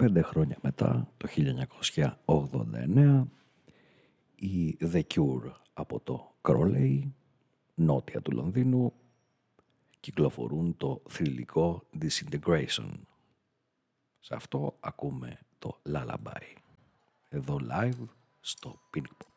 5 χρόνια μετά, το 1989, οι The Cure από το Crowley, νότια του Λονδίνου, κυκλοφορούν το θρυλικό Disintegration. Σε αυτό ακούμε το Lullaby. Εδώ live στο Pink Pop.